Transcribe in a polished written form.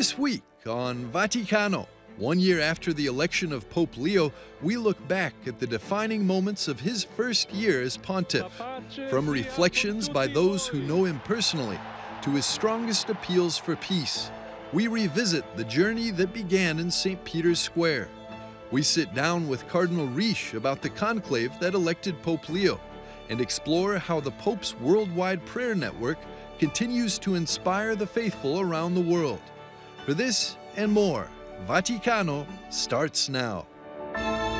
This week on Vaticano, 1 year after the election of Pope Leo, we look back at the defining moments of his first year as pontiff, from reflections by those who know him personally to his strongest appeals for peace. We revisit the journey that began in St. Peter's Square. We sit down with Cardinal Riche about the conclave that elected Pope Leo and explore how the Pope's worldwide prayer network continues to inspire the faithful around the world. For this and more, Vaticano starts now.